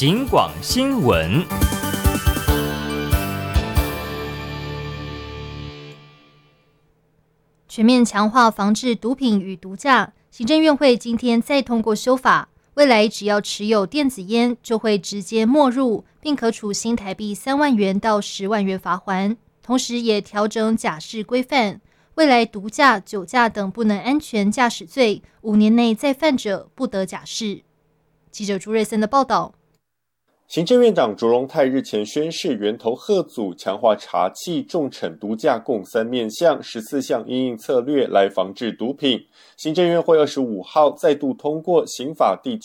警广新闻。 全面强化防治毒品与毒驾，行政院会今天再通过修法，未来只要持有电子烟就会直接没入，并可处新台币3万元到10万元罚锾。同时也调整假释规范，未来毒驾、酒驾等不能安全驾驶罪5年内再犯者不得假释。记者朱瑞森的报道。 行政院长卓荣泰日前宣示，源头吓阻，强化查缉、重惩毒驾共3面向、14项因应策略来防治毒品。行政院会25号再度通过刑法第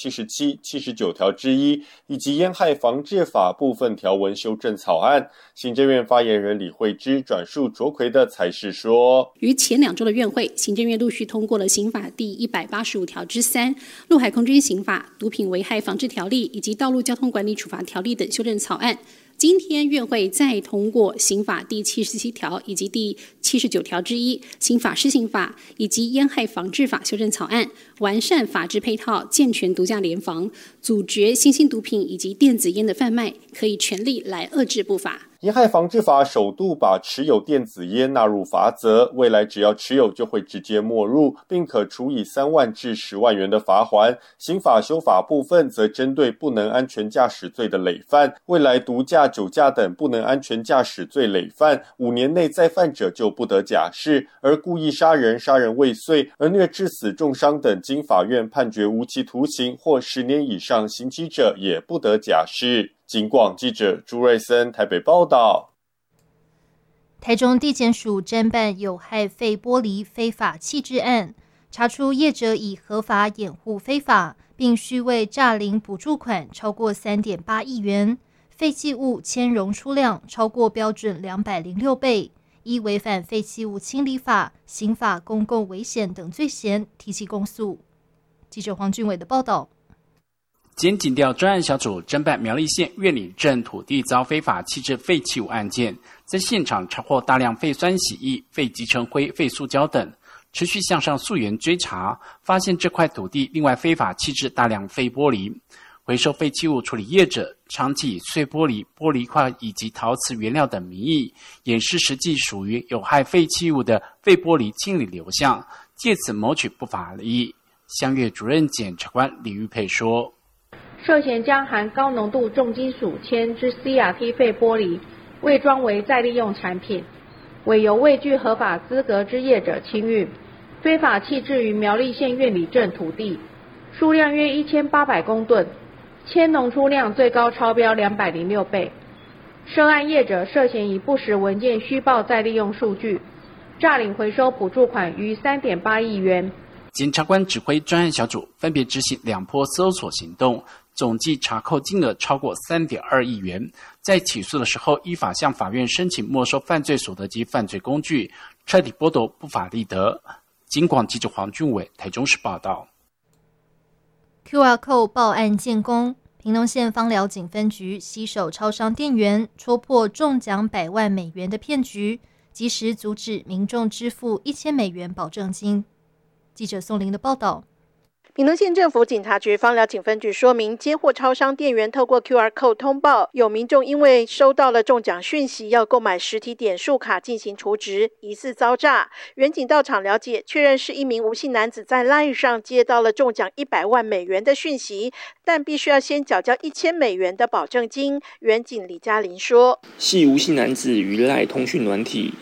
77、79条之一以及烟害防治法部分条文修正草案。行政院发言人李惠芝转述卓奎的采释说， 于前2周的院会，行政院陆续通过了刑法第185条之3、陆海空军刑法、毒品危害防治条例以及道路交通管理处罚条例等修正草案。今天院会再通过刑法第77条以及第79条之一、刑法施行法以及烟害防治法修正草案，完善法制配套，健全毒驾联防，阻绝新兴毒品以及电子烟的贩卖，可以全力来遏制不法。 烟害防治法首度把持有电子烟纳入罚则，未来只要持有就会直接没入，并可处以3万至10万元的罚锾。刑法修法部分则针对不能安全驾驶罪的累犯，未来毒驾、酒驾等不能安全驾驶罪累犯5年内再犯者就不得假释，而故意杀人、杀人未遂、儿虐致死、重伤等经法院判决无期徒刑或10年以上刑期者也不得假释。警广记者朱瑞森台北报道。 台中地检署侦办有害废玻璃非法弃置案，查出业者以合法掩护非法，并虚伪诈领补助款超过 3.8 亿元，废弃物铅溶出量超过标准206倍，依违反废弃物清理法、刑法公共危险等罪嫌提起公诉。记者黄俊伟的报道。 检警调专案小组侦办苗栗县苑里镇土地遭非法弃置废弃物案件，在现场查获大量废酸洗液、废集成灰、废塑胶等，持续向上溯源追查，发现这块土地另外非法弃置大量废玻璃。回收废弃物处理业者长期以碎玻璃、玻璃块以及陶瓷原料等名义，掩饰实际属于有害废弃物的废玻璃清理流向，借此谋取不法利益。襄岳主任检察官李玉佩说， 涉嫌将含高浓度重金属铅之 CRT 废玻璃伪装为再利用产品，为由未具合法资格之业者清运，非法弃置于苗栗县苑里镇土地，数量约1800公吨，铅浓出量最高超标206倍。涉案业者涉嫌以不实文件虚报再利用数据，诈领回收补助款逾 3.8 亿元。 检察官指挥专案小组分别执行2波搜索行动，总计查扣金额超过 3.2 亿元。在起诉的时候，依法向法院申请没收犯罪所得及犯罪工具，彻底剥夺不法利得。警广记者黄俊伟台中市报道。 QR Code 报案建功，屏东县枋寮警分局携手超商店员，戳破中奖100万美元的骗局，及时阻止民众支付1000美元保证金。记者宋玲的报道。 屏东县政府警察局枋寮警分局说明，接获超商店员透过 QR Code 通报，有民众因为收到了中奖讯息，要购买实体点数卡进行储值，疑似遭诈。员警到场了解，确认是一名吴姓男子在 LINE 上接到了中奖100万美元的讯息，但必须要先缴交1000美元的保证金。员警李嘉玲说， 系吴姓男子于 LINE 通讯软体